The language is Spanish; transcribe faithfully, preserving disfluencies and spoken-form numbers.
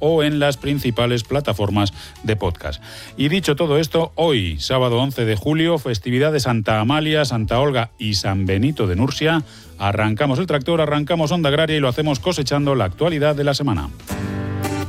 o en las principales plataformas de podcast. Y dicho todo esto, hoy, sábado once de julio, festividad de Santa Amalia, Santa Olga y San Benito de Nursia, arrancamos el tractor, arrancamos Onda Agraria y lo hacemos cosechando la actualidad de la semana.